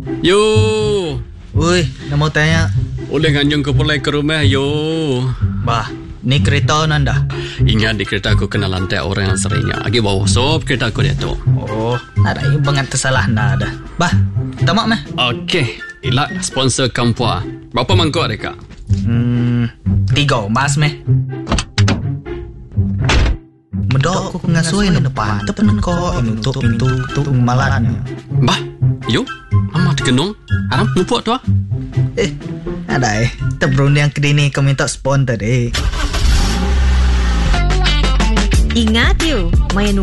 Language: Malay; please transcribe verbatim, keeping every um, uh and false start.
Yo. Ui, nak mau tanya. Boleh nganjung ke pulai ke rumah, yo. Bah, ni kereta nanda. Ingat di kereta aku kena lantai orang yang seringnya. Lagi bawa sop kereta aku dia tu. Oh, ada yang bangat tersalah nda ada. Bah, tamak meh. Okey, Ilak sponsor Kampua. Berapa mangkuk mereka? Hmm, tiga mas meh. Medok aku ngasui na depan. Tepen ko untuk pintu untuk malatnya. Bah, yo. Amat kenong. Aram lupa tu ah. Eh, ada eh. Terberundang ke dini kau minta sponsor eh. Ingat you, main